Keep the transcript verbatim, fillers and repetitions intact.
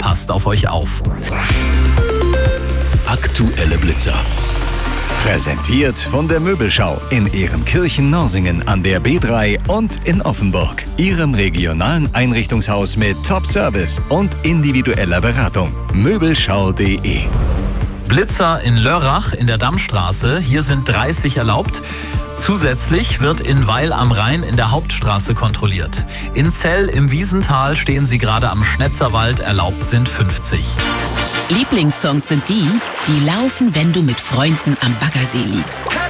passt auf euch auf. Aktuelle Blitzer. Präsentiert von der Möbelschau in Ehrenkirchen-Norsingen an der B drei und in Offenburg. Ihrem regionalen Einrichtungshaus mit Top-Service und individueller Beratung. Möbelschau punkt de. Blitzer in Lörrach in der Dammstraße. Hier sind dreißig erlaubt. Zusätzlich wird in Weil am Rhein in der Hauptstraße kontrolliert. In Zell im Wiesental stehen sie gerade am Schnetzerwald. Erlaubt sind fünfzig. Lieblingssongs sind die, die laufen, wenn du mit Freunden am Baggersee liegst.